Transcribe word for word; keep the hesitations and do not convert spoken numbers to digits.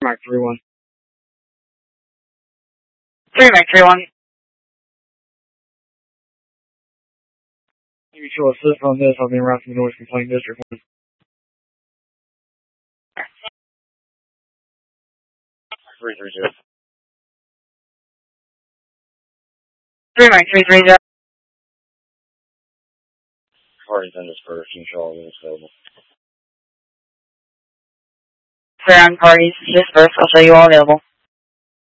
Mike three one. three Mike three one. Mutual assist on this. I'll be in route to the Noise Complaint District one. three three zero. three Mike three three zero. Parties in dispersed. Control units available. Clear on parties dispersed. I'll show you all available.